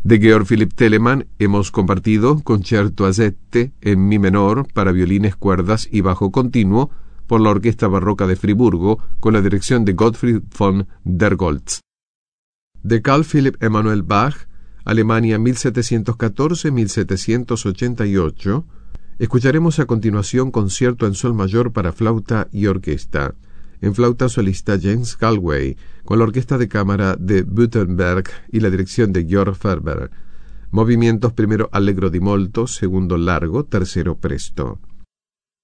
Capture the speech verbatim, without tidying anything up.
De Georg Philipp Telemann hemos compartido Concerto a sette en mi menor para violines, cuerdas y bajo continuo por la Orquesta Barroca de Friburgo con la dirección de Gottfried von der Goltz. De Carl Philipp Emanuel Bach, Alemania mil setecientos catorce a mil setecientos ochenta y ocho, escucharemos a continuación Concierto en sol mayor para flauta y orquesta. En flauta solista James Galway, con la Orquesta de Cámara de Württemberg y la dirección de Georg Ferber. Movimientos: primero allegro di molto, segundo largo, tercero presto.